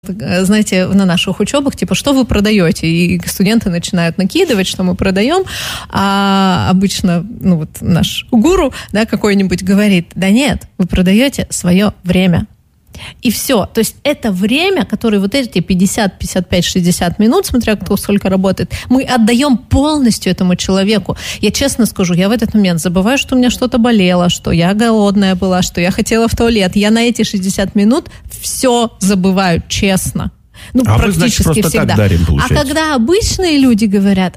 знаете, на наших учебах, типа, что вы продаете? И студенты начинают накидывать, что мы продаем, а обычно, наш гуру, да, какой-нибудь говорит, да нет, вы продаете свое время. И все. То есть это время, которое вот эти 50, 55, 60 минут, смотря кто сколько работает, мы отдаем полностью этому человеку. Я честно скажу, я в этот момент забываю, что у меня что-то болело, что я голодная была, что я хотела в туалет. Я на эти 60 минут все забываю, честно. Практически вы, значит, всегда. Так дарим, получается. А когда обычные люди говорят,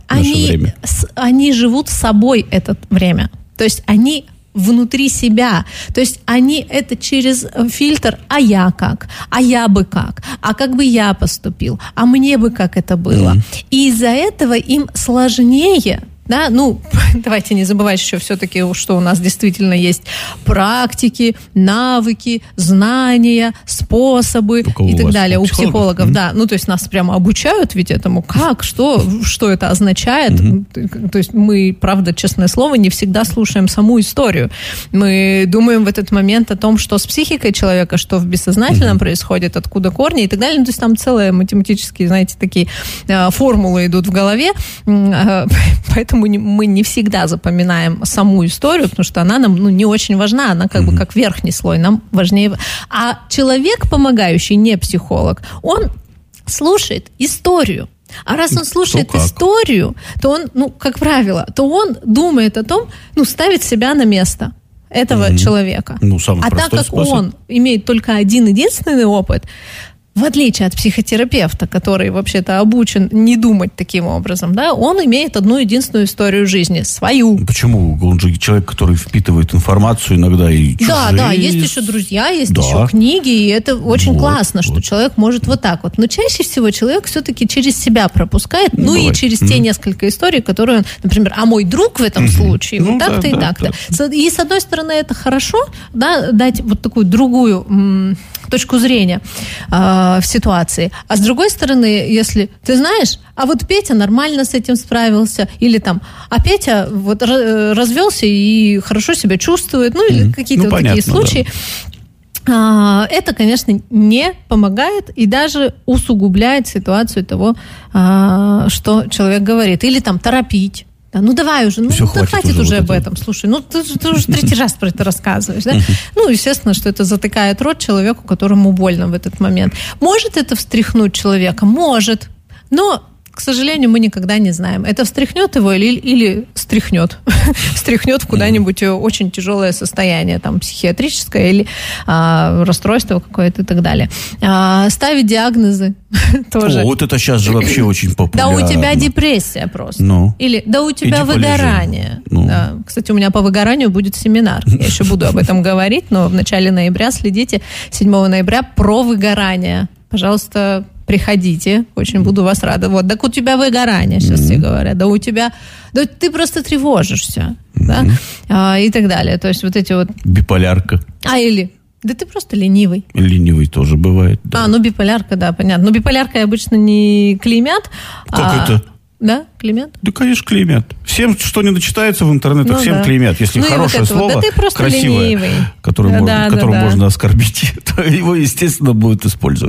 они живут с собой это время. То есть они внутри себя. То есть они это через фильтр, а я как? А я бы как? А как бы я поступил? А мне бы как это было? И из-за этого им сложнее. Да, давайте не забывать еще все-таки, что у нас действительно есть практики, навыки, знания, способы и так далее. У психологов, да. То есть нас прямо обучают ведь этому, как, что это означает. То есть мы, правда, честное слово, не всегда слушаем саму историю. Мы думаем в этот момент о том, что с психикой человека, что в бессознательном происходит, откуда корни и так далее. То есть там целые математические, знаете, такие формулы идут в голове. Поэтому мы не всегда запоминаем саму историю, потому что она нам не очень важна, она как бы как верхний слой, нам важнее. А человек, помогающий, не психолог, он слушает историю. А раз он слушает историю, то он, как правило, то он думает о том, ставит себя на место этого человека. А так как он имеет только один-единственный опыт, в отличие от психотерапевта, который вообще-то обучен не думать таким образом, да, он имеет одну единственную историю жизни, свою. Почему? Он же человек, который впитывает информацию иногда и чужие. Да, есть еще друзья, есть еще книги, и это очень классно, что человек может вот так вот. Но чаще всего человек все-таки через себя пропускает, и через те несколько историй, которые он, например, мой друг в этом случае, вот так-то и так-то. И с одной стороны, это хорошо, да, дать вот такую другую точку зрения в ситуации. А с другой стороны, если ты знаешь, а вот Петя нормально с этим справился, или а Петя вот развелся и хорошо себя чувствует, или какие-то такие случаи. Да. Это, конечно, не помогает и даже усугубляет ситуацию того, что человек говорит. Или торопить. Давай уже, хватит уже об этом. Слушай, ты уже третий раз про это рассказываешь, да? Естественно, что это затыкает рот человеку, которому больно в этот момент. Может это встряхнуть человека? Может. Но, к сожалению, мы никогда не знаем, это встряхнет его или стряхнет. Стряхнет в куда-нибудь очень тяжелое состояние, психиатрическое или расстройство какое-то и так далее. Ставить диагнозы тоже. Вот это сейчас же вообще очень популярно. Да у тебя депрессия просто. Или да у тебя выгорание. Да. Кстати, у меня по выгоранию будет семинар. Я еще буду об этом говорить, но в начале ноября следите, 7 ноября про выгорание. Пожалуйста, приходите, очень буду вас рада. Вот, так у тебя выгорание, сейчас все говорят, да у тебя, да ты просто тревожишься, да, и так далее. То есть вот эти вот... Биполярка. Да ты просто ленивый. Ленивый тоже бывает, да. Биполярка, да, понятно. Но биполяркой обычно не клеймят. Как это? Да, клеймят? Да, конечно, клеймят. Всем, что не дочитается в интернетах, всем клеймят. Если хорошее слово, красивое, которым можно оскорбить, то его, естественно, будут использовать.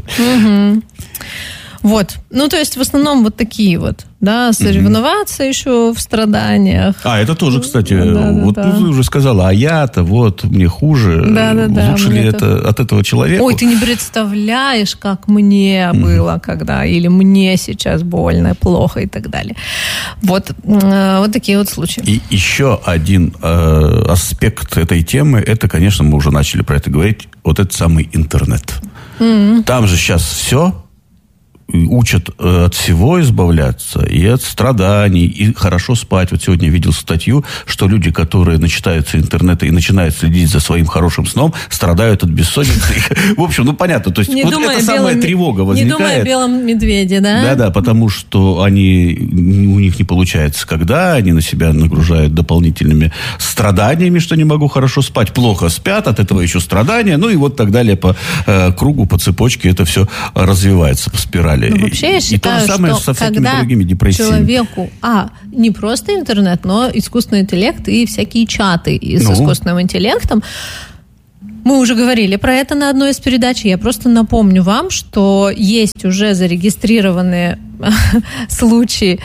Вот. То есть, в основном вот такие вот, да, соревноваться еще в страданиях. Это тоже, кстати, ты уже сказала, а я-то мне хуже. Лучше ли это от этого человека? Ой, ты не представляешь, как мне было, когда, или мне сейчас больно, плохо и так далее. Вот такие вот случаи. И еще один аспект этой темы, это, конечно, мы уже начали про это говорить, вот этот самый интернет. Там же сейчас все учат от всего избавляться, и от страданий, и хорошо спать. Вот сегодня я видел статью, что люди, которые начитаются интернета и начинают следить за своим хорошим сном, страдают от бессонницы. В общем, понятно. То есть это самая тревога возникает. Не думая о белом медведе, да? Да-да, потому что у них не получается, когда они на себя нагружают дополнительными страданиями, что не могу хорошо спать, плохо спят, от этого еще страдания, и вот так далее по кругу, по цепочке это все развивается по спирали. Вообще я считаю, что когда человеку, не просто интернет, но искусственный интеллект и всякие чаты с искусственным интеллектом, Мы уже говорили про это на одной из передач. Я просто напомню вам, что есть уже зарегистрированные случаи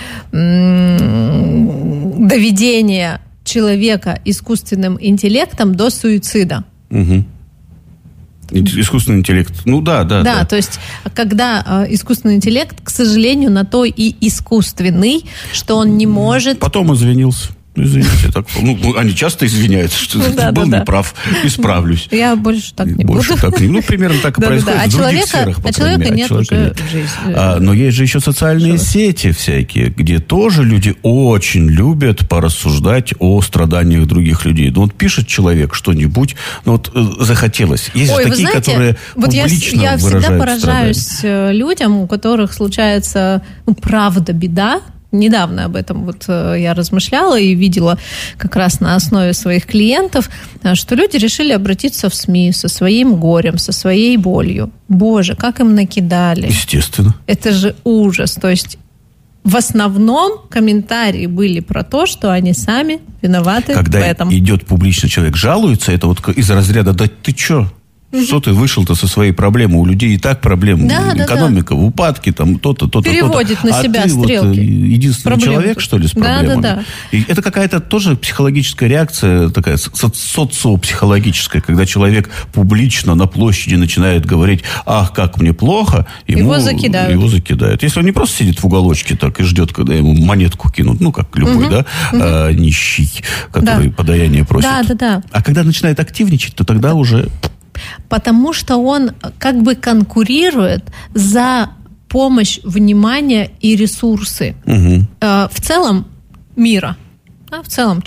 доведения человека искусственным интеллектом до суицида. Угу. Искусственный интеллект. Да. То есть, когда искусственный интеллект, к сожалению, на то и искусственный, что он не может... Потом извинился. Извините, так, они часто извиняются, что был неправ, исправлюсь. Я больше так не буду. Примерно так и происходит в других сферах. А человека нет уже в жизни. Но есть же еще социальные сети всякие, где тоже люди очень любят порассуждать о страданиях других людей. Пишет человек что-нибудь, захотелось. Есть же такие, которые публично я выражают всегда поражаюсь людям, у которых случается, правда, беда. Недавно об этом я размышляла и видела как раз на основе своих клиентов, что люди решили обратиться в СМИ со своим горем, со своей болью. Боже, как им накидали. Естественно. Это же ужас. То есть в основном комментарии были про то, что они сами виноваты в этом. Когда идет публично человек жалуется, это из разряда «да ты чё?» Что ты вышел-то со своей проблемой? У людей и так проблемы. Экономика в упадке, то-то. Переводит на себя стрелки. Единственный человек, что ли, с проблемами? И это какая-то тоже психологическая реакция, такая социопсихологическая, когда человек публично на площади начинает говорить: ах, как мне плохо, его закидают. Если он не просто сидит в уголочке так и ждет, когда ему монетку кинут, как любой, нищий, который подаяние просит. А когда начинает активничать, то тогда уже... Потому что он как бы конкурирует за помощь, внимание и ресурсы в целом мира, в целом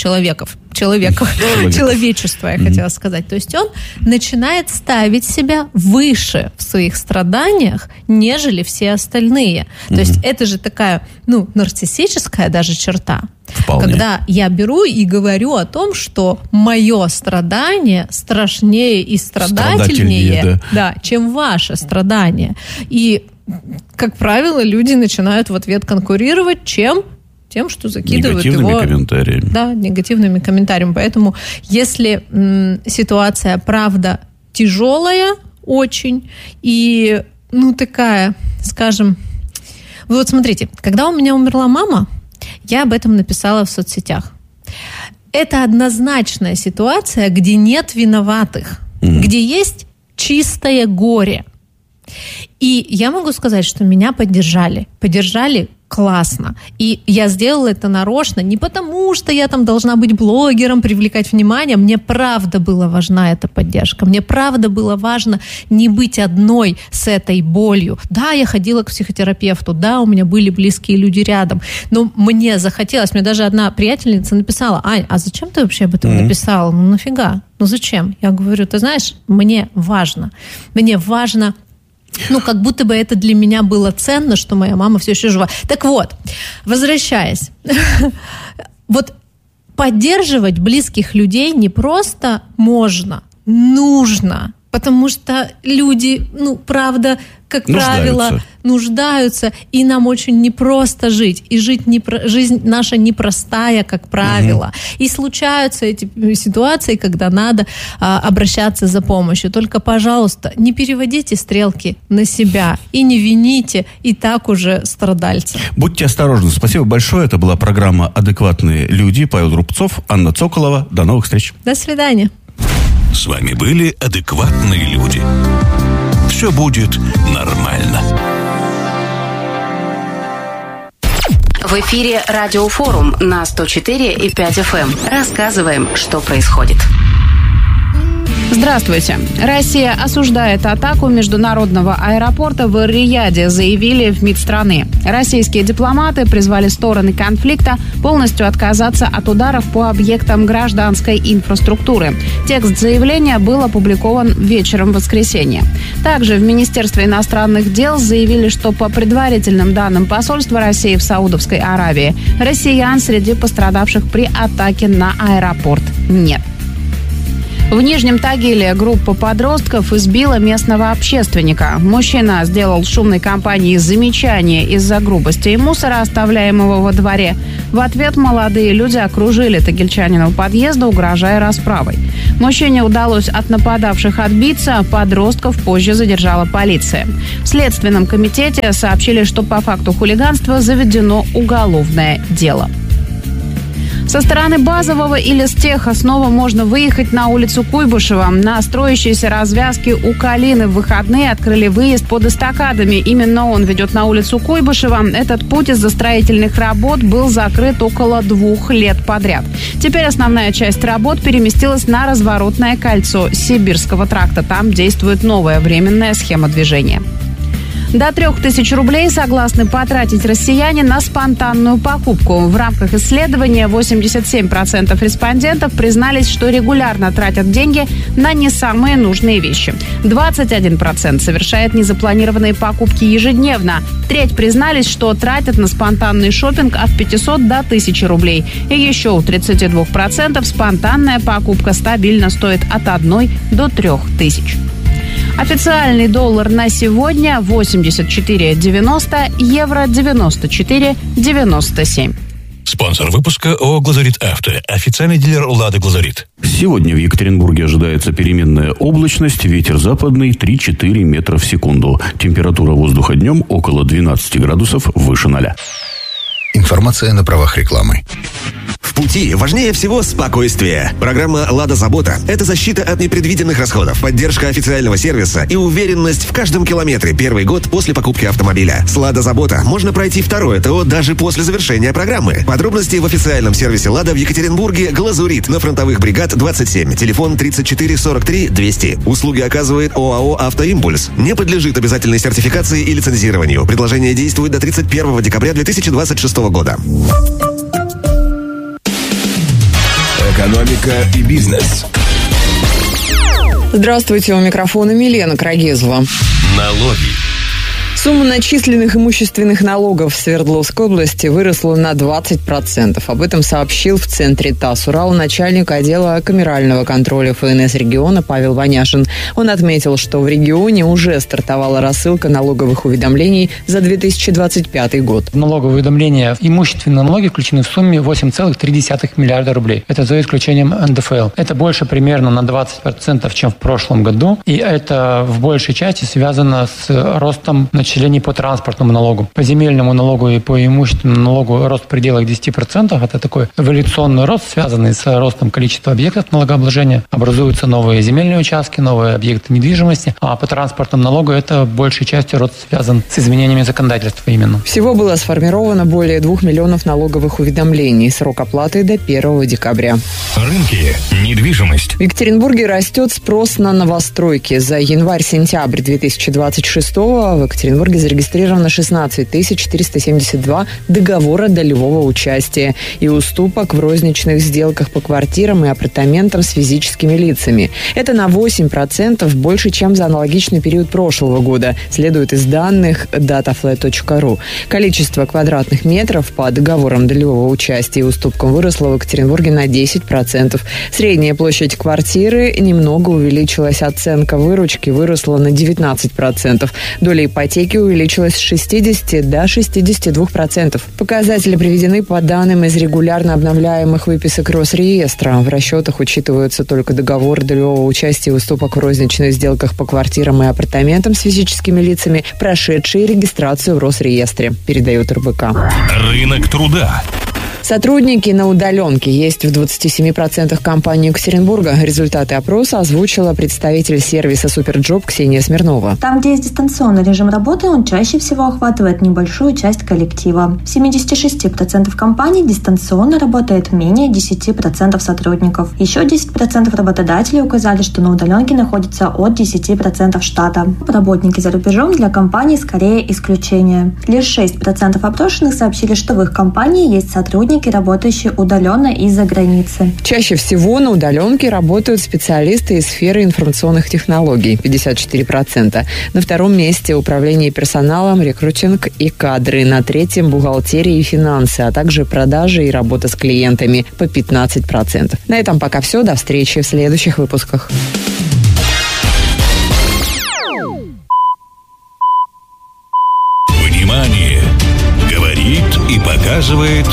человечества, я хотела сказать. То есть он начинает ставить себя выше в своих страданиях, нежели все остальные. То есть это же такая, нарциссическая даже черта. Вполне. Когда я беру и говорю о том, что мое страдание страшнее и страдательнее, чем ваше страдание. И, как правило, люди начинают в ответ конкурировать тем, что закидывают негативными комментариями. Да, негативными комментариями. Поэтому, если ситуация, правда, тяжелая очень, и, такая, скажем... Вы смотрите, когда у меня умерла мама, я об этом написала в соцсетях. Это однозначная ситуация, где нет виноватых, где есть чистое горе. И я могу сказать, что меня поддержали. Поддержали классно. И я сделала это нарочно, не потому, что я там должна быть блогером, привлекать внимание. Мне правда была важна эта поддержка. Мне правда было важно не быть одной с этой болью. Да, я ходила к психотерапевту, да, у меня были близкие люди рядом, но мне захотелось, мне даже одна приятельница написала: Ань, а зачем ты вообще об этом написала? Нафига? Зачем? Я говорю, ты знаешь, мне важно, как будто бы это для меня было ценно, что моя мама все еще жива. Так вот, возвращаясь. Поддерживать близких людей не просто можно, нужно. Потому что люди, правда, как правило, нуждаются, и нам очень непросто жить. И жизнь наша непростая, как правило. И случаются эти ситуации, когда надо обращаться за помощью. Только, пожалуйста, не переводите стрелки на себя и не вините и так уже страдальцев. Будьте осторожны. Спасибо большое. Это была программа «Адекватные люди». Павел Рубцов, Анна Цоколова. До новых встреч. До свидания. С вами были «Адекватные люди». Все будет нормально. В эфире Радиофорум на 104,5 FM. Рассказываем, что происходит. Здравствуйте. Россия осуждает атаку международного аэропорта в Эр-Рияде, заявили в МИД страны. Российские дипломаты призвали стороны конфликта полностью отказаться от ударов по объектам гражданской инфраструктуры. Текст заявления был опубликован вечером в воскресенье. Также в Министерстве иностранных дел заявили, что по предварительным данным посольства России в Саудовской Аравии, россиян среди пострадавших при атаке на аэропорт нет. В Нижнем Тагиле группа подростков избила местного общественника. Мужчина сделал шумной компании замечание из-за грубости и мусора, оставляемого во дворе. В ответ молодые люди окружили тагильчанина у подъезда, угрожая расправой. Мужчине удалось от нападавших отбиться, подростков позже задержала полиция. В Следственном комитете сообщили, что по факту хулиганства заведено уголовное дело. Со стороны Базового или с Теха снова можно выехать на улицу Куйбышева. На строящейся развязке у Калины в выходные открыли выезд под эстакадами. Именно он ведет на улицу Куйбышева. Этот путь из-за строительных работ был закрыт около 2 лет подряд. Теперь основная часть работ переместилась на разворотное кольцо Сибирского тракта. Там действует новая временная схема движения. До 3000 рублей согласны потратить россияне на спонтанную покупку. В рамках исследования 87% респондентов признались, что регулярно тратят деньги на не самые нужные вещи. 21% совершает незапланированные покупки ежедневно. Треть признались, что тратят на спонтанный шопинг от 500 до 1000 рублей. И еще у 32% спонтанная покупка стабильно стоит от 1 до 3000. Официальный доллар на сегодня 84,90, евро 94,97. Спонсор выпуска ООО «Глазурит Авто». Официальный дилер «Лада Глазурит». Сегодня в Екатеринбурге ожидается переменная облачность, ветер западный 3-4 метра в секунду. Температура воздуха днем около 12 градусов выше 0. Информация на правах рекламы. В пути важнее всего спокойствие. Программа «Лада Забота» — это защита от непредвиденных расходов, поддержка официального сервиса и уверенность в каждом километре первый год после покупки автомобиля. С «Лада Забота» можно пройти второе ТО даже после завершения программы. Подробности в официальном сервисе «Лада» в Екатеринбурге «Глазурит» на Фронтовых бригад 27. Телефон 34 43 200. Услуги оказывает ОАО «Автоимпульс». Не подлежит обязательной сертификации и лицензированию. Предложение действует до 31 декабря 2026 года. Экономика и бизнес. Здравствуйте, у микрофона Милена Крагезова. Налоги. Сумма начисленных имущественных налогов в Свердловской области выросла на 20%. Об этом сообщил в центре ТАСС Урал начальник отдела камерального контроля ФНС региона Павел Ваняшин. Он отметил, что в регионе уже стартовала рассылка налоговых уведомлений за 2025 год. Налоговые уведомления, имущественные налоги включены в сумме 8,3 миллиарда рублей. Это за исключением НДФЛ. Это больше примерно на 20%, чем в прошлом году. И это в большей части связано с ростом начислений по транспортному налогу. По земельному налогу и по имущественному налогу рост в пределах 10%. Это такой эволюционный рост, связанный с ростом количества объектов налогообложения. Образуются новые земельные участки, новые объекты недвижимости. А по транспортному налогу это большей частью рост связан с изменениями законодательства именно. Всего было сформировано более 2 миллионов налоговых уведомлений. Срок оплаты до 1 декабря. Рынки. Недвижимость. В Екатеринбурге растет спрос на новостройки. За январь-сентябрь 2026 в Екатеринбурге зарегистрировано 16 472 договора долевого участия и уступок в розничных сделках по квартирам и апартаментам с физическими лицами. Это на 8% больше, чем за аналогичный период прошлого года, следует из данных dataflat.ru. Количество квадратных метров по договорам долевого участия и уступкам выросло в Екатеринбурге на 10%. Средняя площадь квартиры немного увеличилась, оценка выручки выросла на 19%. Доля ипотеки увеличилась с 60 до 62%. Показатели приведены по данным из регулярно обновляемых выписок Росреестра. В расчетах учитываются только договоры долевого участия и уступок в розничных сделках по квартирам и апартаментам с физическими лицами, прошедшие регистрацию в Росреестре, передает РБК. Рынок труда. Сотрудники на удаленке есть в 27% компаний Екатеринбурга. Результаты опроса озвучила представитель сервиса «Суперджоп» Ксения Смирнова. Там, где есть дистанционный режим работы, он чаще всего охватывает небольшую часть коллектива. В 76% компаний дистанционно работает менее 10% сотрудников. Еще 10% работодателей указали, что на удаленке находится от 10% штата. Работники за рубежом для компаний скорее исключение. Лишь 6% опрошенных сообщили, что в их компании есть сотрудники, сотрудники, работающие удаленно из-за границы. Чаще всего на удаленке работают специалисты из сферы информационных технологий, 54%. На втором месте управление персоналом, рекрутинг и кадры. На третьем бухгалтерия и финансы, а также продажи и работа с клиентами по 15%. На этом пока все. До встречи в следующих выпусках. Внимание! Говорит и показывает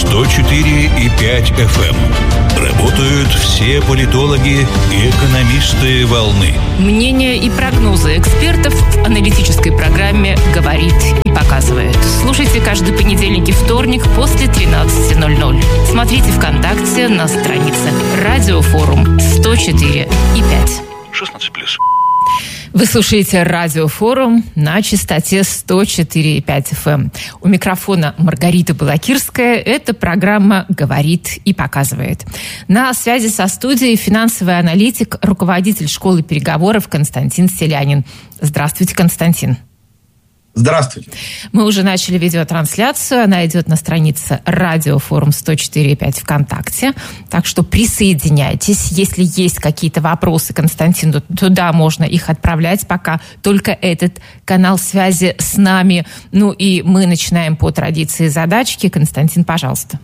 104,5 FM. Работают все политологи и экономисты волны. Мнения и прогнозы экспертов в аналитической программе «Говорит и показывает». Слушайте каждый понедельник и вторник после 13:00. Смотрите ВКонтакте на странице «Радиофорум» 104,5. 16+. Вы слушаете Радиофорум на частоте 104,5 FM. У микрофона Маргарита Балакирская. Эта программа «Говорит и показывает». На связи со студией финансовый аналитик, руководитель школы переговоров Константин Селянин. Здравствуйте, Константин. Здравствуйте. Мы уже начали видеотрансляцию. Она идет на странице Радиофорум 104,5 ВКонтакте. Так что присоединяйтесь. Если есть какие-то вопросы Константину, туда можно их отправлять, пока только этот канал связи с нами. Ну и мы начинаем по традиции задачки. Константин, пожалуйста.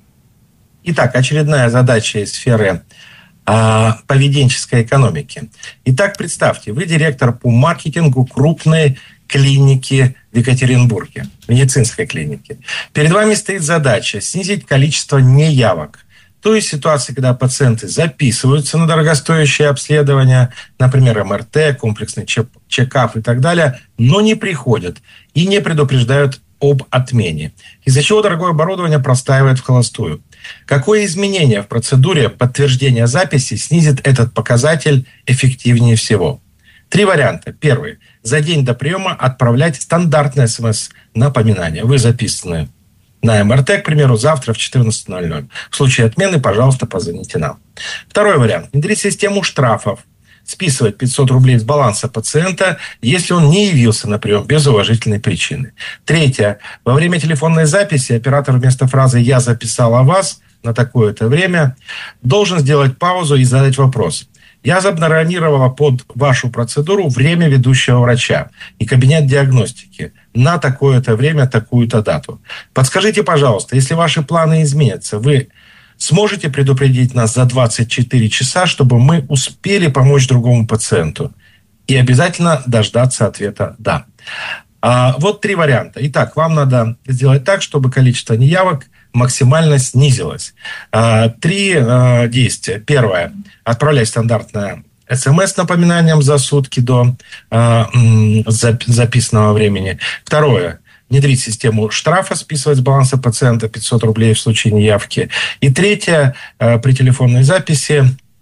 Итак, очередная задача из сферы поведенческой экономики. Итак, представьте, вы директор по маркетингу крупной клиники в Екатеринбурге, медицинской клиники. Перед вами стоит задача снизить количество неявок. То есть ситуации, когда пациенты записываются на дорогостоящие обследования, например, МРТ, комплексный чекап и так далее, но не приходят и не предупреждают об отмене, из-за чего дорогое оборудование простаивает в холостую. Какое изменение в процедуре подтверждения записи снизит этот показатель эффективнее всего? 3 варианта. Первый. За день до приема отправлять стандартное СМС-напоминание. Вы записаны на МРТ, к примеру, завтра в 14:00. В случае отмены, пожалуйста, позвоните нам. Второй вариант. Внедрить систему штрафов. Списывать 500 рублей с баланса пациента, если он не явился на прием без уважительной причины. Третье. Во время телефонной записи оператор вместо фразы «я записал о вас» на такое-то время должен сделать паузу и задать вопрос. Я забронировала под вашу процедуру время ведущего врача и кабинет диагностики на такое-то время, такую-то дату. Подскажите, пожалуйста, если ваши планы изменятся, вы сможете предупредить нас за 24 часа, чтобы мы успели помочь другому пациенту? И обязательно дождаться ответа «да». Вот 3 варианта. Итак, вам надо сделать так, чтобы количество неявок максимально снизилось. 3 действия. Первое. Отправлять стандартное СМС с напоминанием за сутки до записанного времени. Второе. Внедрить систему штрафа, списывать с баланса пациента 500 рублей в случае неявки. И третье. При телефонной записи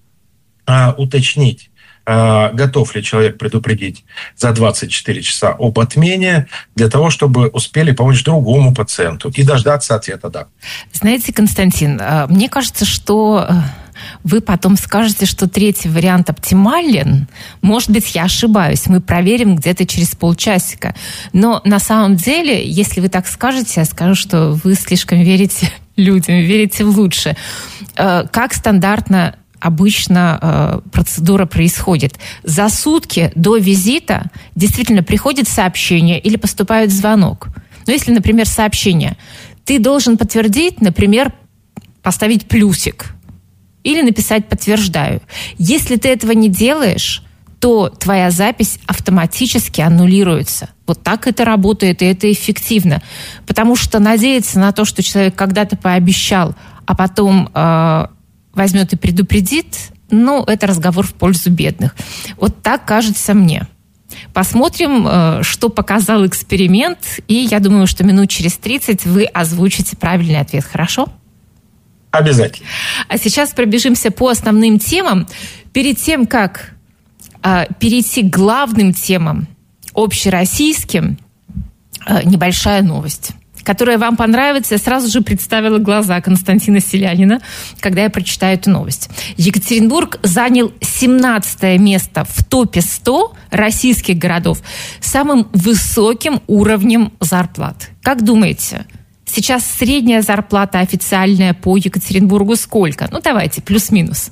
уточнить, готов ли человек предупредить за 24 часа об отмене, для того, чтобы успели помочь другому пациенту и дождаться ответа «да». Знаете, Константин, мне кажется, что вы потом скажете, что 3-й вариант оптимален. Может быть, я ошибаюсь. Мы проверим где-то через полчасика. Но на самом деле, если вы так скажете, я скажу, что вы слишком верите людям, верите в лучшее. Как стандартно обычно процедура происходит? За сутки до визита действительно приходит сообщение или поступает звонок. Но если, например, сообщение, ты должен подтвердить, например, поставить плюсик или написать «подтверждаю». Если ты этого не делаешь, то твоя запись автоматически аннулируется. Вот так это работает, и это эффективно. Потому что надеяться на то, что человек когда-то пообещал, а потом возьмет и предупредит, это разговор в пользу бедных. Вот так кажется мне. Посмотрим, что показал эксперимент, и я думаю, что минут через 30 вы озвучите правильный ответ. Хорошо? Обязательно. А сейчас пробежимся по основным темам. Перед тем, как перейти к главным темам, общероссийским, небольшая новость, которая вам понравится. Я сразу же представила глаза Константина Селянина, когда я прочитаю эту новость. Екатеринбург занял 17 место в топе 100 российских городов с самым высоким уровнем зарплат. Как думаете, Сейчас средняя зарплата официальная по Екатеринбургу сколько? Ну, давайте, плюс-минус.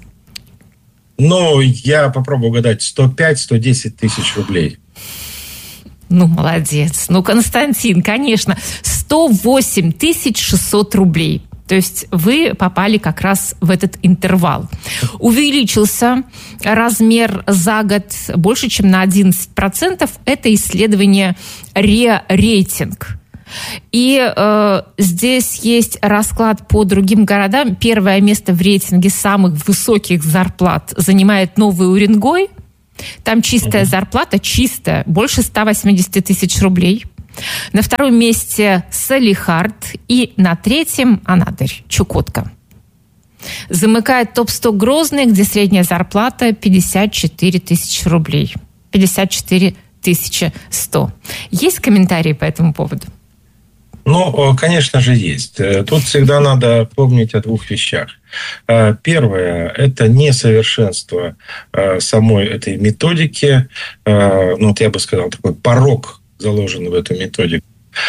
Ну, я попробую угадать, 105-110 тысяч рублей. Ну, молодец. Ну, Константин, конечно, 108 600 рублей. То есть вы попали как раз в этот интервал. Увеличился размер за год больше, чем на 11%. Это исследование рейтинг. И здесь есть расклад по другим городам. Первое место в рейтинге самых высоких зарплат занимает Новый Уренгой. Там чистая зарплата, чистая, больше 180 тысяч рублей. На втором месте Салихард. И на третьем Анадырь, Чукотка. Замыкает топ-100 Грозный, где средняя зарплата 54 тысячи рублей. 54 100. Есть комментарии по этому поводу? Ну, конечно же, есть. Тут всегда надо помнить о двух вещах. Первое – это несовершенство самой этой методики. Ну, вот я бы сказал, такой порог заложен в эту методику,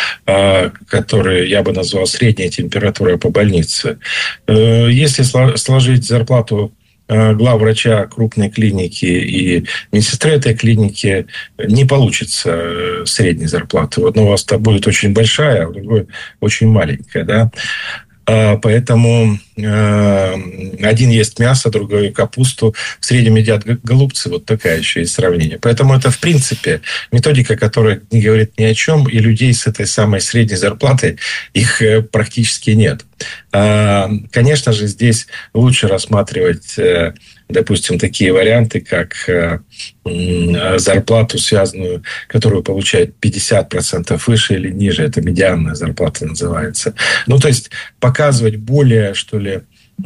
который я бы назвал средняя температура по больнице. Если сложить зарплату главврача крупной клиники и медсестры этой клиники, не получится средней зарплаты. Вот у вас-то будет очень большая, а у другой очень маленькая, да. Поэтому один ест мясо, другой капусту, в среднем едят голубцы. Вот такая еще есть сравнение. Поэтому это, в принципе, методика, которая не говорит ни о чем, и людей с этой самой средней зарплатой их практически нет. Конечно же, здесь лучше рассматривать, допустим, такие варианты, как зарплату, связанную, которую получает 50% выше или ниже. Это медианная зарплата называется. Ну, то есть показывать более, что ли,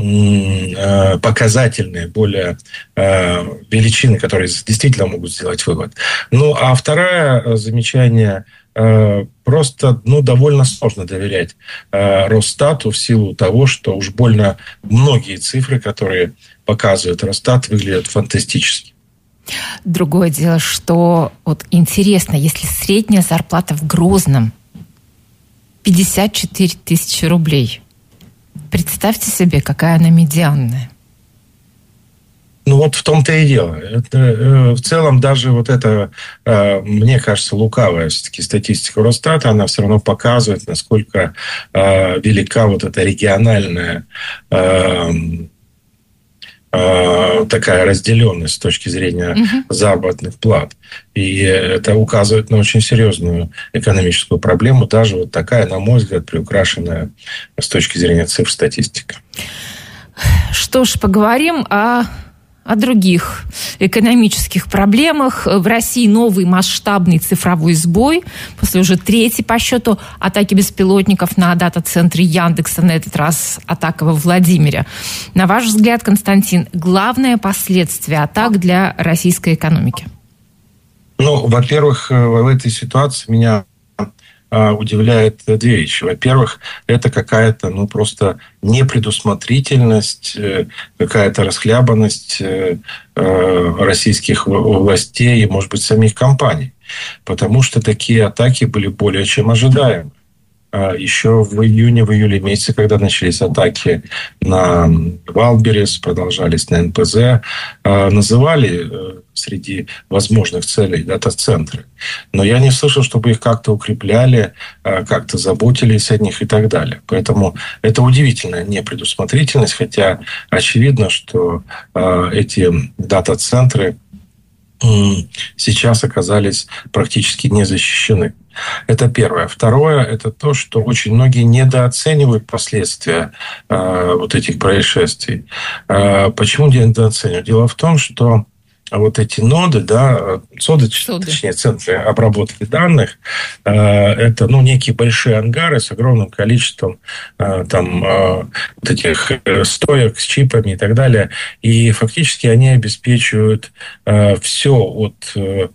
показательные, более величины, которые действительно могут сделать вывод. Ну, а второе замечание – просто, довольно сложно доверять Росстату в силу того, что уж больно многие цифры, которые показывает Росстат, выглядят фантастически. Другое дело, что вот интересно, если средняя зарплата в Грозном 54 тысячи рублей, представьте себе, какая она медианная. Ну, вот в том-то и дело. Это, в целом, даже вот это, мне кажется, лукавая все-таки статистика Росстата, она все равно показывает, насколько велика вот эта региональная такая разделенность с точки зрения заработных плат. И это указывает на очень серьезную экономическую проблему, даже вот такая, на мой взгляд, приукрашенная с точки зрения цифр статистика. Что ж, поговорим о других экономических проблемах. В России новый масштабный цифровой сбой. После уже третьей по счету атаки беспилотников на дата-центре Яндекса. На этот раз атака во Владимире. На ваш взгляд, Константин, главное последствие атак для российской экономики? Ну, во-первых, в этой ситуации меня удивляет две вещи. Во-первых, это какая-то, просто непредусмотрительность, какая-то расхлябанность российских властей и, может быть, самих компаний. Потому что такие атаки были более чем ожидаемы. Еще в июле месяце, когда начались атаки на Валберес, продолжались на НПЗ, называли среди возможных целей дата-центры. Но я не слышал, чтобы их как-то укрепляли, как-то заботились о них и так далее. Поэтому это удивительная непредусмотрительность, хотя очевидно, что эти дата-центры сейчас оказались практически не защищены. Это первое. Второе – это то, что очень многие недооценивают последствия вот этих происшествий. Почему недооценивают? Дело в том, что вот эти ноды, точнее, центры обработки данных, это, некие большие ангары с огромным количеством вот этих стоек с чипами и так далее. И фактически они обеспечивают все от,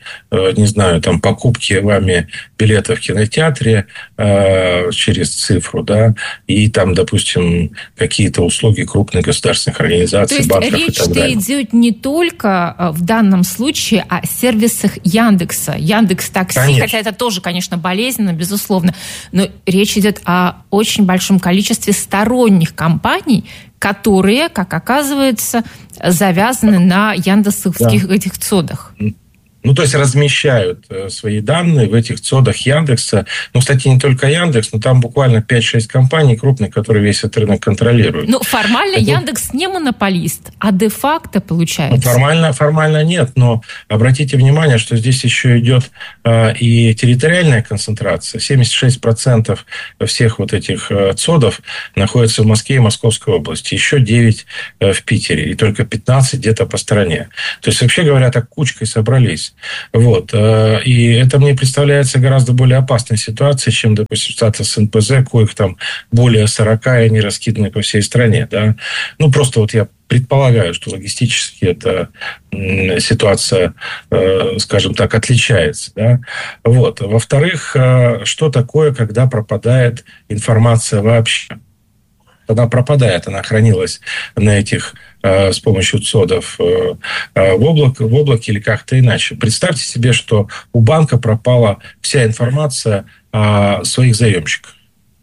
покупки вами билета в кинотеатре через цифру, и допустим, какие-то услуги крупных государственных организаций, банков и так далее. То есть речь идет не только в данном случае о сервисах Яндекса. Яндекс.Такси, конечно. Хотя это тоже, конечно, болезненно, безусловно, но речь идет о очень большом количестве сторонних компаний, которые, как оказывается, завязаны на яндексовских этих цодах. Ну, то есть размещают свои данные в этих цодах Яндекса. Ну, кстати, не только Яндекс, но там буквально 5-6 компаний крупных, которые весь этот рынок контролируют. Ну, формально Яндекс не монополист, а де-факто получается. Формально нет, но обратите внимание, что здесь еще идет и территориальная концентрация. 76% всех вот этих цодов находятся в Москве и Московской области. Еще 9 в Питере. И только 15 где-то по стране. То есть, вообще говоря, так кучкой собрались. Вот. И это мне представляется гораздо более опасной ситуацией, чем, допустим, ситуация с НПЗ, коих там более 40, и они раскиданы по всей стране. Да? Ну, просто вот я предполагаю, что логистически эта ситуация, скажем так, отличается. Да? Вот. Во-вторых, что такое, когда пропадает информация вообще? Она пропадает, она хранилась на этих с помощью цодов в облаке или как-то иначе. Представьте себе, что у банка пропала вся информация о своих заемщиках.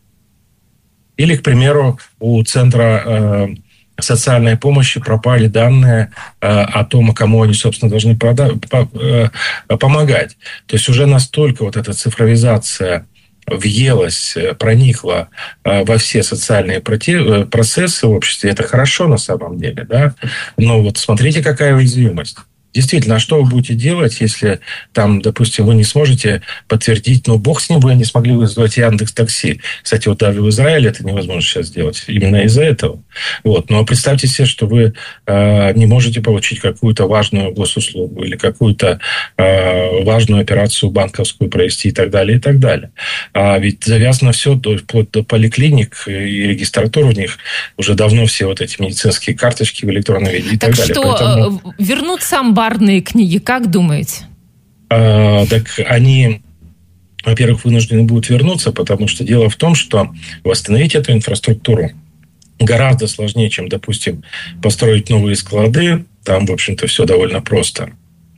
Или, к примеру, у центра социальной помощи пропали данные о том, кому они, собственно, должны помогать. То есть уже настолько вот эта цифровизация въелась, проникла во все социальные процессы в обществе. Это хорошо на самом деле, да? Но вот смотрите, какая уязвимость. Действительно, а что вы будете делать, если там, допустим, вы не сможете подтвердить, ну, бог с ним, вы не смогли вызвать Яндекс.Такси. Кстати, вот даже в Израиле это невозможно сейчас сделать именно из-за этого. Вот. Но представьте себе, что вы не можете получить какую-то важную госуслугу или какую-то важную операцию банковскую провести и так далее, и так далее. А ведь завязано все вплоть до поликлиник и регистратур в них. Уже давно все вот эти медицинские карточки в электронном виде и так далее. Так что поэтому вернуться амбарные книги, как думаете? Так они, во-первых, вынуждены будут вернуться, потому что дело в том, что восстановить эту инфраструктуру гораздо сложнее, чем, допустим, построить новые склады. Там, в общем-то, все довольно просто.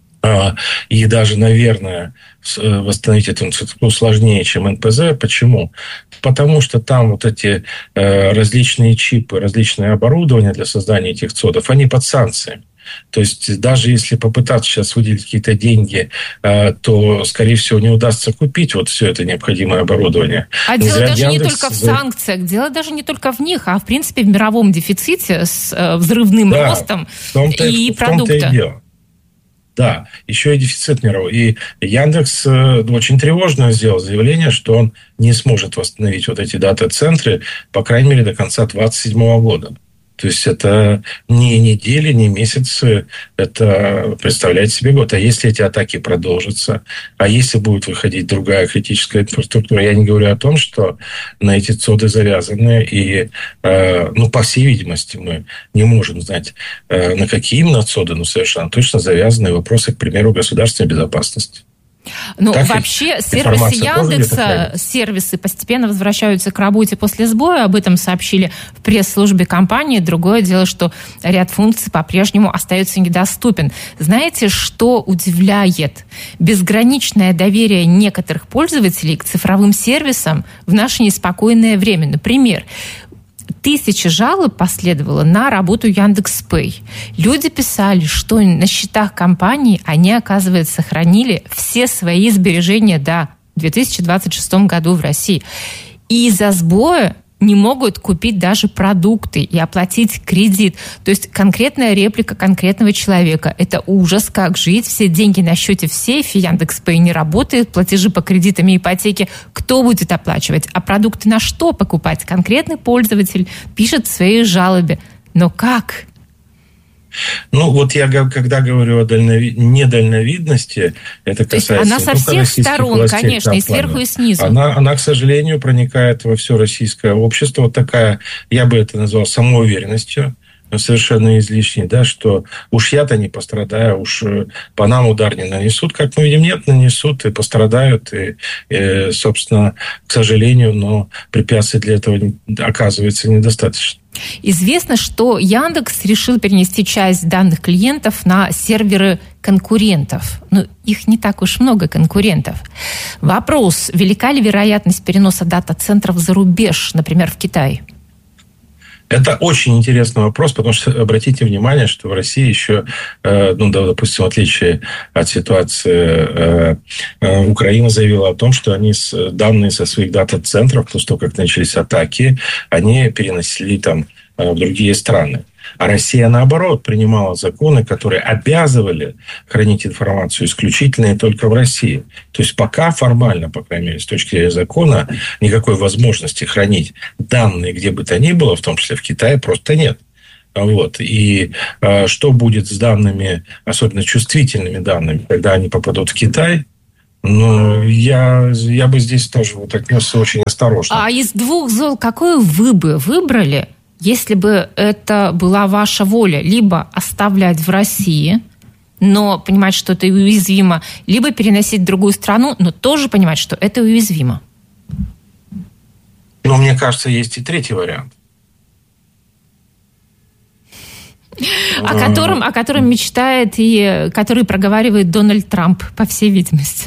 И даже, наверное, восстановить эту инфраструктуру сложнее, чем НПЗ. Почему? Потому что там вот эти различные чипы, различное оборудование для создания этих цодов, они под санкциями. То есть даже если попытаться сейчас выделить какие-то деньги, то, скорее всего, не удастся купить вот все это необходимое оборудование. А дело даже не только в санкциях, дело даже не только в них, а в принципе в мировом дефиците с взрывным ростом и продукта. Да, еще и дефицит мировой. И Яндекс очень тревожно сделал заявление, что он не сможет восстановить вот эти дата-центры, по крайней мере, до конца 2027 года. То есть это не недели, не месяцы, это, представляете себе, год. А если эти атаки продолжатся, а если будет выходить другая критическая инфраструктура, я не говорю о том, что на эти цоды завязаны, и, ну, по всей видимости, мы не можем знать, на какие именно цоды, но совершенно точно завязаны вопросы, к примеру, государственной безопасности. Ну, вообще, сервисы Яндекса, сервисы постепенно возвращаются к работе после сбоя. Об этом сообщили в пресс-службе компании. Другое дело, что ряд функций по-прежнему остается недоступен. Знаете, что удивляет? Безграничное доверие некоторых пользователей к цифровым сервисам в наше неспокойное время. Например, 1000 жалоб последовало на работу Яндекс.Пэй. Люди писали, что на счетах компании они, оказывается, сохранили все свои сбережения до 2026 году в России. И из-за сбоя не могут купить даже продукты и оплатить кредит. То есть конкретная реплика конкретного человека. Это ужас, как жить. Все деньги на счете в сейфе. Яндекс.Пэй не работает. Платежи по кредитам и ипотеке. Кто будет оплачивать? А продукты на что покупать? Конкретный пользователь пишет в своей жалобе. Но как? Ну, вот я когда говорю о недальновидности, это касается... Она со всех сторон, конечно, и сверху, и снизу. Она, к сожалению, проникает во все российское общество. Вот такая, я бы это назвал самоуверенностью, совершенно излишней, да, что уж я-то не пострадаю, уж по нам удар не нанесут. Как мы видим, нет, нанесут и пострадают. И собственно, к сожалению, но препятствий для этого оказывается недостаточно. Известно, что Яндекс решил перенести часть данных клиентов на серверы конкурентов. Но их не так уж много, конкурентов. Вопрос, велика ли вероятность переноса дата-центров за рубеж, например, в Китай? Это очень интересный вопрос, потому что обратите внимание, что в России еще, допустим, в отличие от ситуации, Украина заявила о том, что они данные со своих дата-центров, после того, как начались атаки, они перенесли там в другие страны. А Россия, наоборот, принимала законы, которые обязывали хранить информацию исключительно и только в России. То есть пока формально, по крайней мере, с точки зрения закона, никакой возможности хранить данные где бы то ни было, в том числе в Китае, просто нет. Вот. И что будет с данными, особенно чувствительными данными, когда они попадут в Китай? Ну, я бы здесь тоже отнесся очень осторожно. А из двух зол какое вы бы выбрали, если бы это была ваша воля? Либо оставлять в России, но понимать, что это уязвимо, либо переносить в другую страну, но тоже понимать, что это уязвимо? Но мне кажется, есть и третий вариант. О котором мечтает и который проговаривает Дональд Трамп, по всей видимости.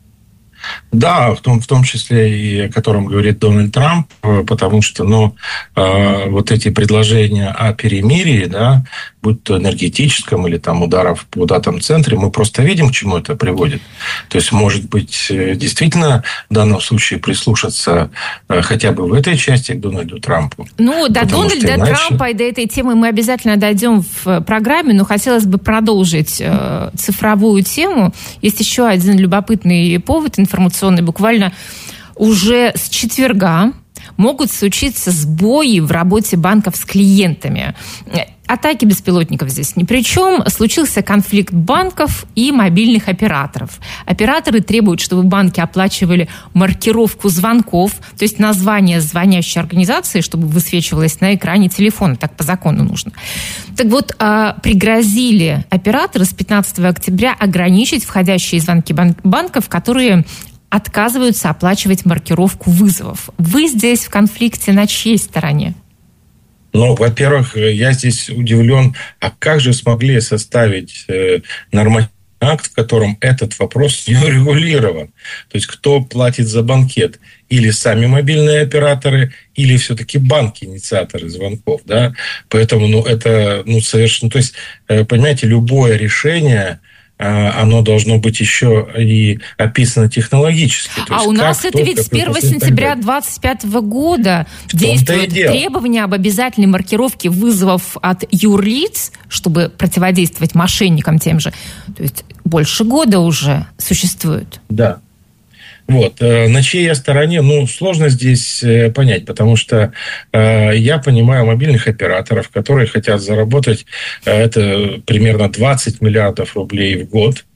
Да, в том числе и о котором говорит Дональд Трамп, потому что, вот эти предложения о перемирии, да, будь то энергетическом или там ударов по датам-центре, мы просто видим, к чему это приводит. То есть, может быть, действительно в данном случае прислушаться хотя бы в этой части к Дональду Трампу. Ну, до Дональда Трампа и до этой темы мы обязательно дойдем в программе, но хотелось бы продолжить цифровую тему. Есть еще один любопытный повод информационный. Буквально уже с четверга могут случиться сбои в работе банков с клиентами. Атаки беспилотников здесь ни при чем. Случился конфликт банков и мобильных операторов. Операторы требуют, чтобы банки оплачивали маркировку звонков, то есть название звонящей организации, чтобы высвечивалось на экране телефона. Так по закону нужно. Так вот, пригрозили операторы с 15 октября ограничить входящие звонки банков, которые отказываются оплачивать маркировку вызовов. Вы здесь в конфликте на чьей стороне? Ну, во-первых, я здесь удивлен, а как же смогли составить нормативный акт, в котором этот вопрос не урегулирован? То есть, кто платит за банкет? Или сами мобильные операторы, или все-таки банки, инициаторы звонков, да? Поэтому, это, совершенно... То есть, понимаете, любое решение... оно должно быть еще и описано технологически. То есть у нас это ведь с 1 сентября 2025 года действует требование об обязательной маркировке вызовов от юрлиц, чтобы противодействовать мошенникам тем же. То есть больше года уже существует. Да. Вот. На чьей я стороне, сложно здесь понять, потому что я понимаю мобильных операторов, которые хотят заработать это примерно 20 миллиардов рублей в год.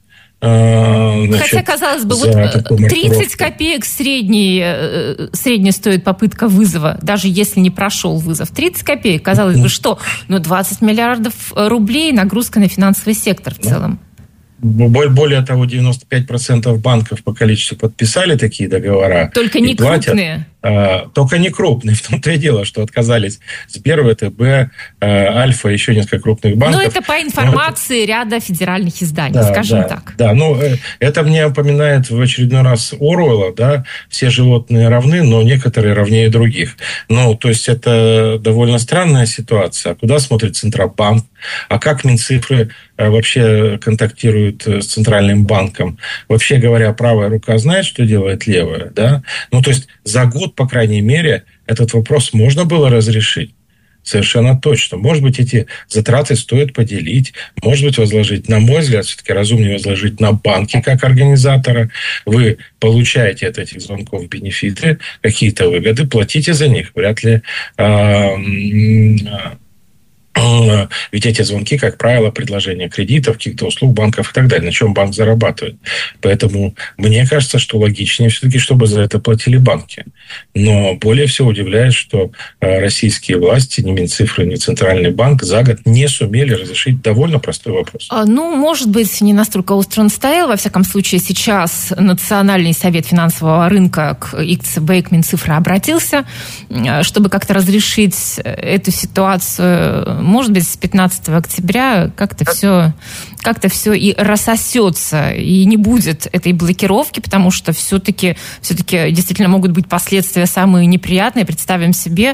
Хотя, казалось бы, 30 копеек средняя стоит попытка вызова, даже если не прошел вызов. 30 копеек, казалось бы, что? 20 миллиардов рублей нагрузка на финансовый сектор в целом. Более того, 95% банков по количеству подписали такие договора. Только не крупные. Только не крупные. В том-то и дело, что отказались Сбер, ВТБ, Альфа, еще несколько крупных банков. Это по информации ряда федеральных изданий, скажем так. Да, это мне напоминает в очередной раз Оруэлла, да, все животные равны, но некоторые равнее других. То есть это довольно странная ситуация. Куда смотрит Центробанк? А как Минцифры вообще контактируют с Центральным банком? Вообще говоря, правая рука знает, что делает левая, да? То есть за год, по крайней мере, этот вопрос можно было разрешить. Совершенно точно. Может быть, эти затраты стоит поделить. Может быть, возложить, на мой взгляд, все-таки разумнее возложить на банки как организатора. Вы получаете от этих звонков бенефиты, какие-то выгоды, платите за них. Вряд ли... Ведь эти звонки, как правило, предложение кредитов, каких-то услуг банков и так далее, на чем банк зарабатывает. Поэтому мне кажется, что логичнее все-таки, чтобы за это платили банки. Но более всего удивляет, что российские власти, ни Минцифры, ни Центральный банк за год не сумели разрешить довольно простой вопрос. Может быть, не настолько остро он стоял. Во всяком случае, сейчас Национальный совет финансового рынка к ИЦБ и к Минцифры обратился, чтобы как-то разрешить эту ситуацию. Может быть, с 15 октября как-то все и рассосется, и не будет этой блокировки, потому что все-таки действительно могут быть последствия самые неприятные. Представим себе,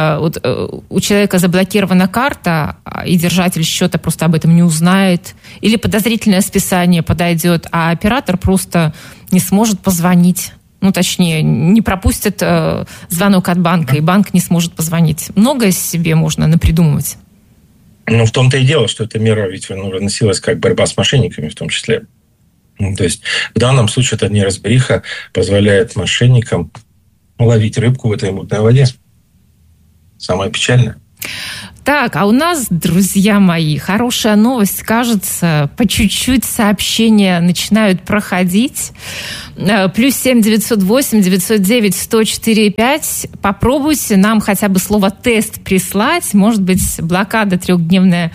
у человека заблокирована карта, и держатель счета просто об этом не узнает, или подозрительное списание подойдет, а оператор просто не сможет позвонить. Точнее, не пропустит звонок от банка, и банк не сможет позвонить. Многое себе можно напридумывать. В том-то и дело, что эта мера ведь выносилась как борьба с мошенниками в том числе. То есть в данном случае эта неразбериха позволяет мошенникам ловить рыбку в этой мутной воде. Самое печальное. Так, а у нас, друзья мои, хорошая новость. Кажется, по чуть-чуть сообщения начинают проходить. +7 908 909 104 5. Попробуйте нам хотя бы слово «тест» прислать. Может быть, блокада 3-дневная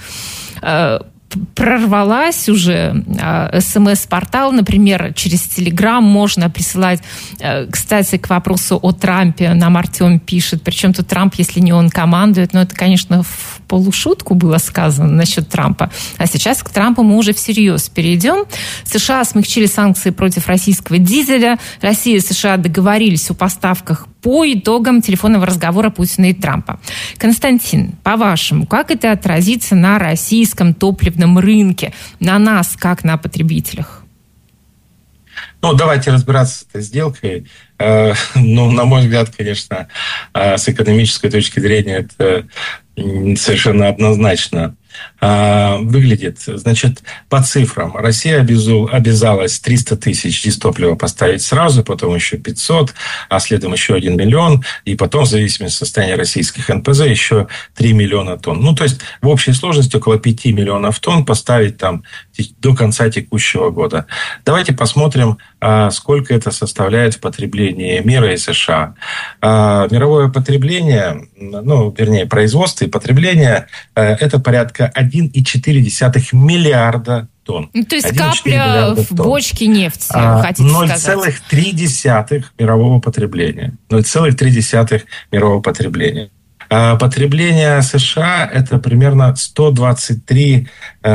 прорвалась уже. СМС-портал, например, через Телеграм можно присылать. Кстати, к вопросу о Трампе нам Артем пишет. Причем тут Трамп, если не он командует. Но это, конечно, в полушутку было сказано насчет Трампа. А сейчас к Трампу мы уже всерьез перейдем. США смягчили санкции против российского дизеля. Россия и США договорились о поставках по итогам телефонного разговора Путина и Трампа. Константин, по-вашему, как это отразится на российском топливном рынке? На нас, как на потребителях? Давайте разбираться с этой сделкой. На мой взгляд, конечно, с экономической точки зрения это совершенно однозначно выглядит. Значит, по цифрам. Россия обязалась 300 тысяч дистоплива поставить сразу, потом еще 500, а следом еще 1 миллион, и потом, в зависимости от состояния российских НПЗ, еще 3 миллиона тонн. То есть, в общей сложности около 5 миллионов тонн поставить там до конца текущего года. Давайте посмотрим, сколько это составляет в потреблении мира и США. Мировое потребление, производство и потребление, это порядка 1,4 миллиарда тонн. То есть капля в бочке нефти, хотите сказать? 0,3 мирового потребления. 0,3 мирового потребления. Потребление США – это примерно 123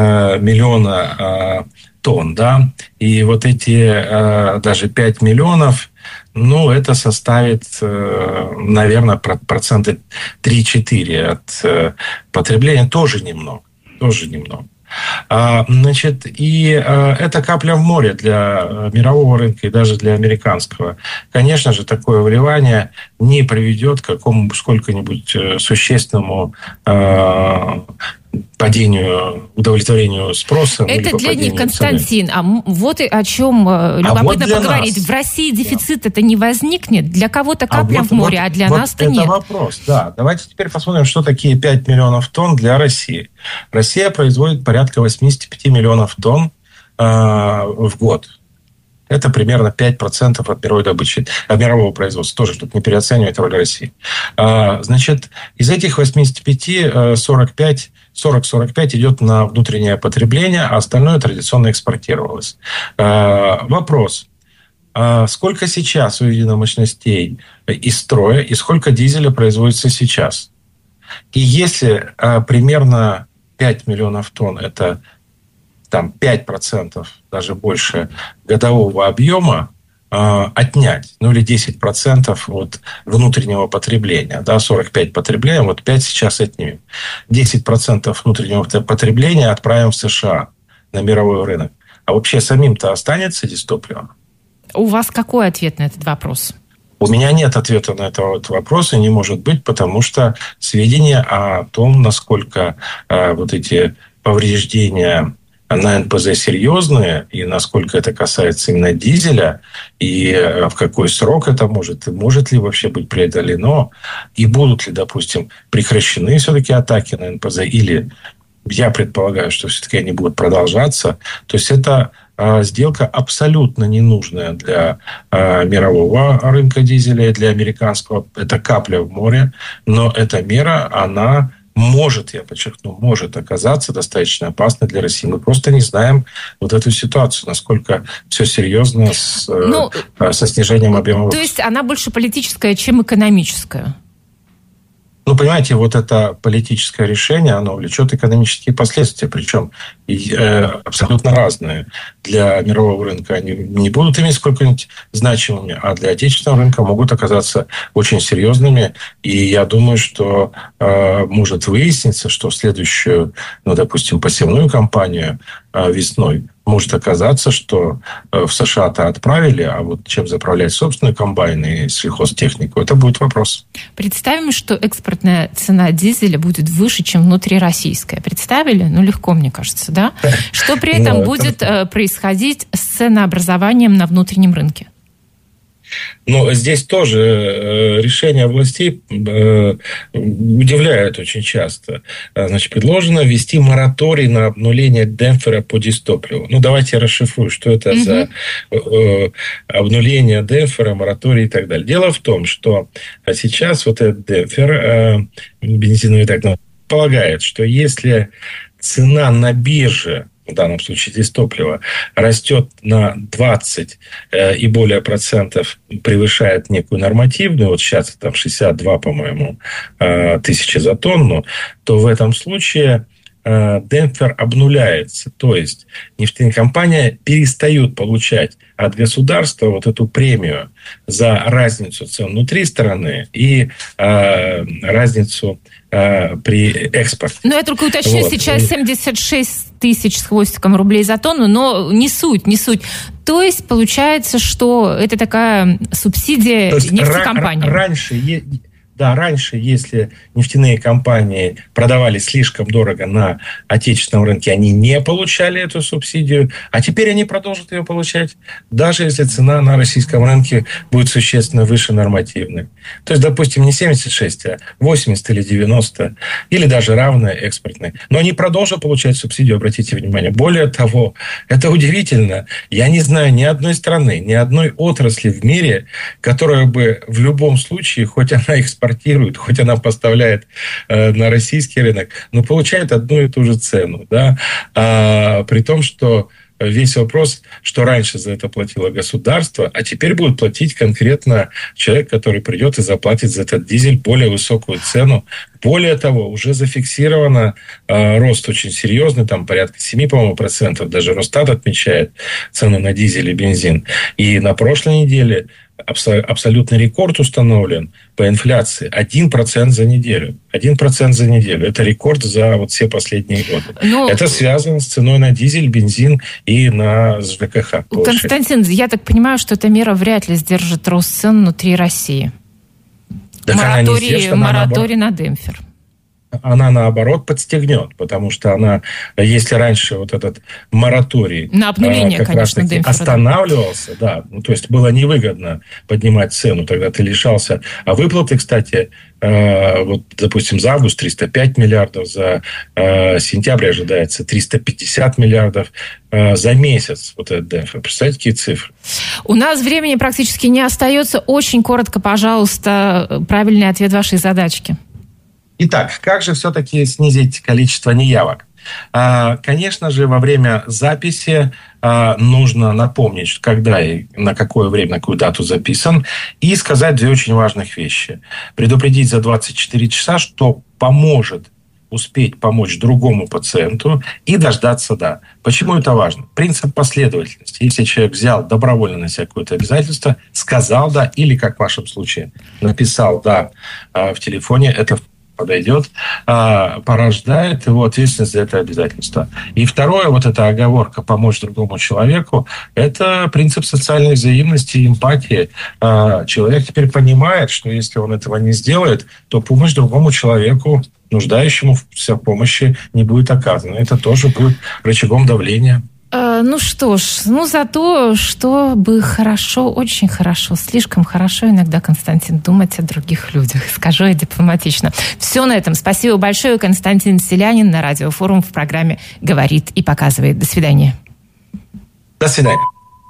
миллиона тонн. Да? И вот эти даже 5 миллионов, это составит, наверное, проценты 3-4 от потребления. Тоже немного. Это капля в море для мирового рынка и даже для американского. Конечно же, такое вливание не приведет к сколько-нибудь существенному падению, удовлетворению спроса. Это для них, Константин. А вот о чем любопытно поговорить. Нас. В России дефицит это не возникнет. Для кого-то капля в море, а для нас-то нет. Это вопрос, да. Давайте теперь посмотрим, что такие 5 миллионов тонн для России. Россия производит порядка 85 миллионов тонн в год. Это примерно 5% от мировой добычи, от мирового производства. Тоже, чтобы не переоценивать роль России. Значит, из этих 85, 40-45 идет на внутреннее потребление, а остальное традиционно экспортировалось. Вопрос. Сколько сейчас выведено мощностей из строя и сколько дизеля производится сейчас? И если примерно 5 миллионов тонн – это 5%, даже больше годового объема отнять, или 10% от внутреннего потребления, 45 потребляем, 5 сейчас отнимем. 10% внутреннего потребления отправим в США на мировой рынок. А вообще самим-то останется дистопливо? У вас какой ответ на этот вопрос? У меня нет ответа на этот вопрос, и не может быть, потому что сведения о том, насколько эти повреждения на НПЗ серьезные, и насколько это касается именно дизеля, и в какой срок это может ли вообще быть преодолено, и будут ли, допустим, прекращены все-таки атаки на НПЗ, или я предполагаю, что все-таки они будут продолжаться. То есть это сделка абсолютно ненужная для мирового рынка дизеля и для американского. Это капля в море, но эта мера, она может, я подчеркну, может оказаться достаточно опасной для России. Мы просто не знаем вот эту ситуацию, насколько все серьезно со снижением объема. То есть она больше политическая, чем экономическая? Понимаете, вот это политическое решение, оно влечет экономические последствия, причем абсолютно разные. Для мирового рынка они не будут иметь сколько-нибудь значимыми, а для отечественного рынка могут оказаться очень серьезными. И я думаю, что может выясниться, что в следующую, допустим, посевную кампанию весной может оказаться, что в США-то отправили, а вот чем заправлять собственные комбайны и сельхозтехнику, это будет вопрос. Представим, что экспортная цена дизеля будет выше, чем внутрироссийская. Представили? Легко, мне кажется, да? Что при этом будет происходить с ценообразованием на внутреннем рынке? Здесь тоже решения властей удивляют очень часто. Предложено ввести мораторий на обнуление демпфера по дизтопливу. Давайте я расшифрую, что это за обнуление демпфера, мораторий и так далее. Дело в том, что сейчас вот этот демпфер бензиновый полагает, что если цена на бирже, в данном случае дизтоплива, растет на 20 и более процентов, превышает некую нормативную, вот сейчас там 62, по-моему, тысячи за тонну, то в этом случае демпфер обнуляется. То есть нефтяные компании перестают получать от государства вот эту премию за разницу цен внутри страны и разницу при экспорте. Я только уточню, сейчас 76 тысяч с хвостиком рублей за тонну, но не суть. То есть получается, что это такая субсидия нефтекомпаниям. Раньше, если нефтяные компании продавали слишком дорого на отечественном рынке, они не получали эту субсидию, а теперь они продолжат ее получать, даже если цена на российском рынке будет существенно выше нормативной. То есть, допустим, не 76, а 80 или 90, или даже равная экспортной. Но они продолжат получать субсидию, обратите внимание. Более того, это удивительно. Я не знаю ни одной страны, ни одной отрасли в мире, которая бы в любом случае, хоть она экспортирует, хоть она поставляет на российский рынок, но получает одну и ту же цену. Да? При том, что весь вопрос, что раньше за это платило государство, а теперь будет платить конкретно человек, который придет и заплатит за этот дизель более высокую цену. Более того, уже зафиксировано рост очень серьезный, там порядка 7, по-моему, процентов. Даже Росстат отмечает цену на дизель и бензин. И на прошлой неделе абсолютный рекорд установлен по инфляции. 1% за неделю. 1% за неделю. Это рекорд за все последние годы. Это связано с ценой на дизель, бензин и на ЖКХ. Константин, я так понимаю, что эта мера вряд ли сдержит рост цен внутри России. Мораторий на демпфер. Она, наоборот, подстегнет, потому что она, если раньше вот этот мораторий на обнуление, как конечно, раз таки останавливался, то есть было невыгодно поднимать цену, тогда ты лишался. А выплаты, кстати, допустим, за август 305 миллиардов, за сентябрь ожидается 350 миллиардов за месяц. Вот этот демпфер. Представляете, какие цифры? У нас времени практически не остается. Очень коротко, пожалуйста, правильный ответ вашей задачки. Итак, как же все-таки снизить количество неявок? Конечно же, во время записи нужно напомнить, когда и на какое время, на какую дату записан, и сказать две очень важных вещи. Предупредить за 24 часа, что поможет успеть помочь другому пациенту и дождаться Почему это важно? Принцип последовательности. Если человек взял добровольно на себя какое-то обязательство, сказал или, как в вашем случае, написал в телефоне, это подойдет, порождает его ответственность за это обязательство. И второе, вот эта оговорка «помочь другому человеку», это принцип социальной взаимности и эмпатии. Человек теперь понимает, что если он этого не сделает, то помощь другому человеку нуждающемуся в помощи не будет оказано. Это тоже будет рычагом давления. Ну что ж, за то, чтобы хорошо, очень хорошо, слишком хорошо иногда, Константин, думать о других людях. Скажу я дипломатично. Все на этом. Спасибо большое. Константин Селянин на Радиофорум в программе «Говорит и показывает». До свидания. До свидания.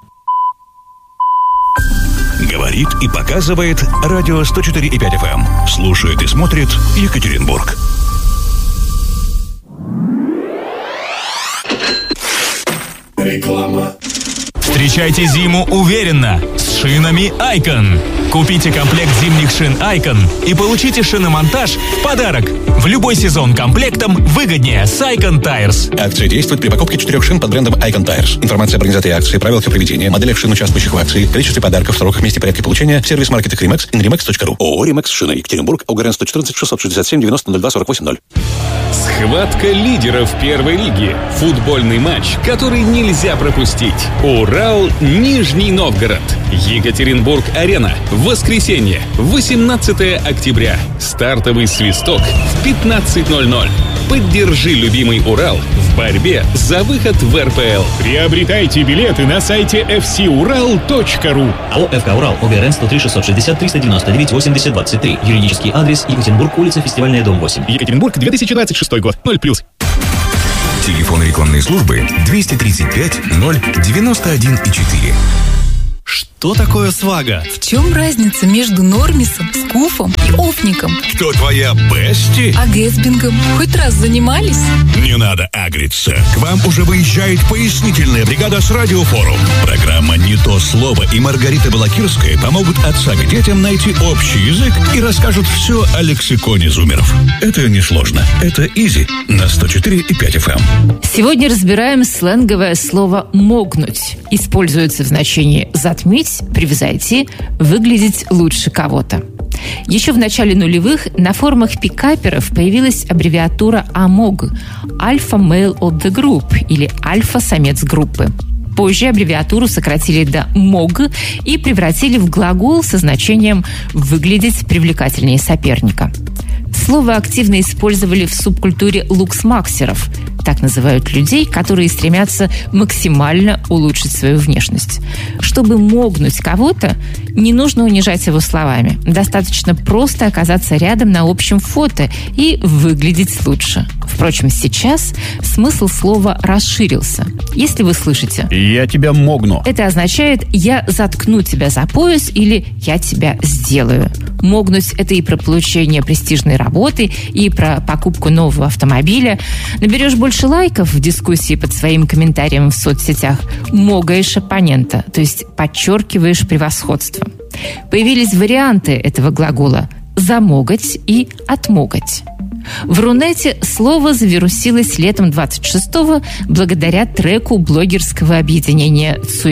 Говорит и показывает радио 104,5 FM. Слушает и смотрит Екатеринбург. Реклама. Встречайте зиму уверенно с шинами Icon. Купите комплект зимних шин Icon и получите шиномонтаж в подарок. В любой сезон комплектом выгоднее с Icon Tires. Акция действует при покупке 4 шин под брендом Icon Tires. Информация об организации акции, правилах ее проведения, моделях шин, участвующих в акции, количестве подарков, сроках, месте, порядке получения, сервис маркетинг Remax и Remax.ru. ООО Remax Шины. Екатеринбург, ОГРН 114 667 90 02 48 0. Схватка лидеров первой лиги. Футбольный матч, который нельзя пропустить. Урал, Нижний Новгород. Екатеринбург-Арена. Воскресенье, 18 октября. Стартовый свисток в 15:00. Поддержи любимый Урал в борьбе за выход в РПЛ. Приобретайте билеты на сайте fcural.ru. АО «ФК Урал», ОГРН 103 660 399 80 23. Юридический адрес: Екатеринбург, улица Фестивальная, дом 8. Екатеринбург, 2026 год. 0+. Телефон рекламной службы 235 091 4. Что такое свага? В чем разница между нормисом, скуфом и офником? Кто твоя бести? А гэсбингом хоть раз занимались? Не надо агриться. К вам уже выезжает пояснительная бригада с Радиофорум. Программа «Не то слово» и Маргарита Балакирская помогут от сага детям найти общий язык и расскажут все о лексиконе зумеров. Это несложно. Это изи на 104,5 FM. Сегодня разбираем сленговое слово «могнуть». Используется в значении «затмить», «превзойти», «выглядеть лучше кого-то». Еще в начале нулевых на форумах пикаперов появилась аббревиатура АМОГ – Alpha Male of the Group или Альфа-самец группы. Позже аббревиатуру сократили до МОГ и превратили в глагол со значением «выглядеть привлекательнее соперника». Слово активно использовали в субкультуре луксмаксеров. Так называют людей, которые стремятся максимально улучшить свою внешность. Чтобы могнуть кого-то, не нужно унижать его словами. Достаточно просто оказаться рядом на общем фото и выглядеть лучше. Впрочем, сейчас смысл слова расширился. Если вы слышите «я тебя могну», это означает «я заткну тебя за пояс» или «я тебя сделаю». Могнуть – это и про получение престижной работы, и про покупку нового автомобиля. Наберешь больше лайков в дискуссии под своим комментарием в соцсетях, могаешь оппонента, то есть подчеркиваешь превосходство. Появились варианты этого глагола «замогать» и «отмогать». В Рунете слово завирусилось летом 26-го благодаря треку блогерского объединения